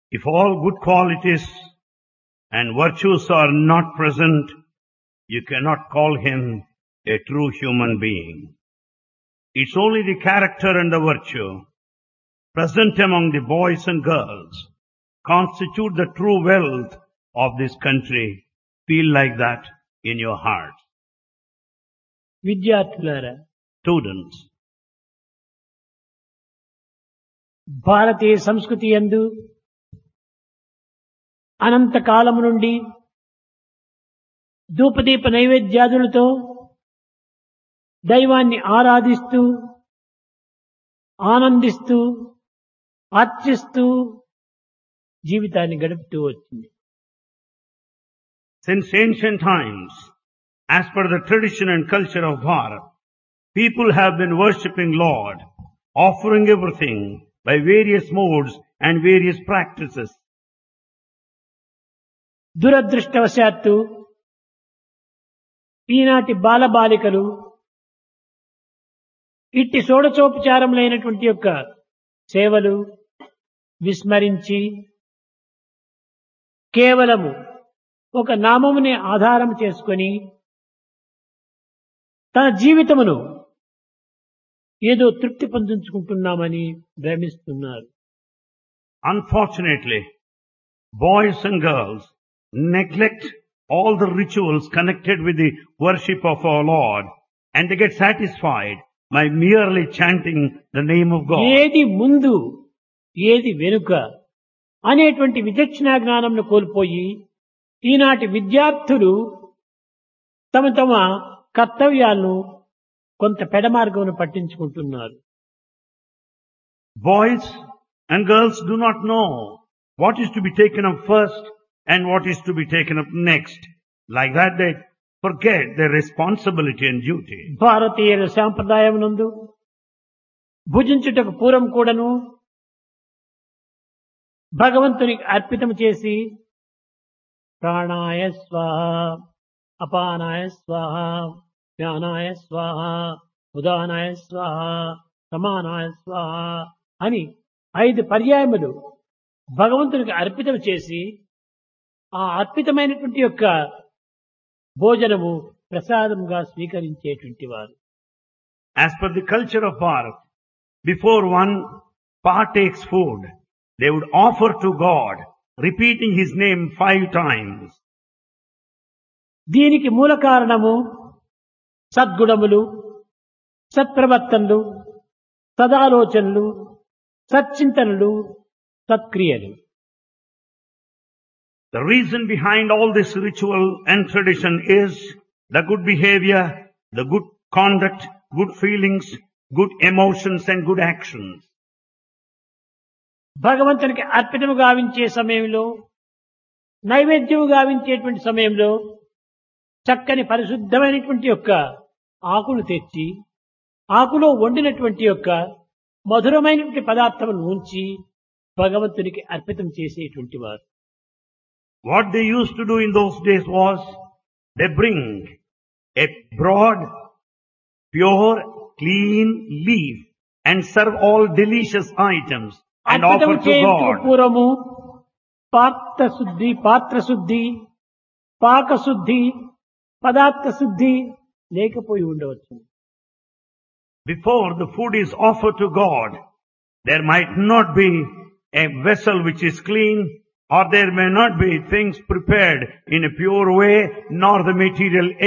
If all good qualities and virtues are not present, you cannot call him a true human being. It's only the character and the virtue present among the boys and girls constitute the true wealth of this country. Feel like that in your heart. విద్యార్థులారా, Students, భారతీయ సంస్కృతి యందు అనంత కాలము నుండి ధూపదీప నైవేద్యాదులతో దైవాన్ని ఆరాధిస్తూ ఆనందిస్తూ అర్చిస్తూ జీవితాన్ని గడుపుతూ వచ్చింది. since ancient times, as per the tradition and culture of Bharat, people have been worshipping Lord, offering everything by various modes and various practices. దురదృష్టవశాత్తు ఈనాటి బాలబాలికలు ఇట్టి షోడశోపచారములైనటువంటి యొక్క సేవలు విస్మరించి కేవలము ఒక నామమునే ఆధారం చేసుకొని తన జీవితమును ఏదో తృప్తి పొందించుకుంటున్నామని భ్రమిస్తున్నారు. Unfortunately, boys and girls neglect all the rituals connected with the worship of our Lord, and they get satisfied by merely chanting the name of God. ఏది ముందు ఏది వెనుక అనేటువంటి విచక్షణా జ్ఞానంను కోల్పోయి ఈనాటి విద్యార్థులు తమ తమ కర్తవ్యాలను కొంత పెడమార్గమును పట్టించుకుంటున్నారు. Boys and girls do not know what is to be taken up first and what is to be taken up next. Like that they forget their responsibility and duty. భారతీయుల సాంప్రదాయం నందు భుజించుటకు పూర్వం కూడాను భగవంతునికి అర్పితం చేసి ప్రాణాయ స్వాహ, అపానాయ స్వాహ, జ్ఞానాయ స్వాహ, ఉదానాయ స్వాహ, సమానాయ స్వాహ అని 5 పర్యాయములు భగవంతునికి అర్పితం చేసి ఆ అర్పితమైనటువంటి యొక్క భోజనము ప్రసాదంగా స్వీకరించేటువంటి వారు. As per the culture of Bharat, before one partakes food, they would offer to God, repeating his name 5 times. దీనికి మూల కారణము సద్గుణములు, సత్ప్రవర్తనలు, సదాలోచనలు, సచ్చింతనలు, సత్క్రియలు. The reason behind all this ritual and tradition is the good behavior, the good conduct, good feelings, good emotions and good actions. భగవంతునికి అర్పితము గావించే సమయంలో, నైవేద్యము గావించేటువంటి సమయంలో చక్కని పరిశుద్ధమైనటువంటి యొక్క ఆకును తెచ్చి ఆకులో వండినటువంటి యొక్క మధురమైనటువంటి పదార్థమును ఉంచి భగవంతునికి అర్పితం చేసేటువంటి వారు. What they used to do in those days was, they bring a broad, pure, clean leaf and serve all delicious items and offer to God. పూర్వము పాత్రశుద్ధి, పాకశుద్ధి, పదార్థ శుద్ధి లేకపోయి ఉండవచ్చు. Before the food is offered to God, there might not be a vessel which is clean, or there may not be things prepared in a pure way, nor the material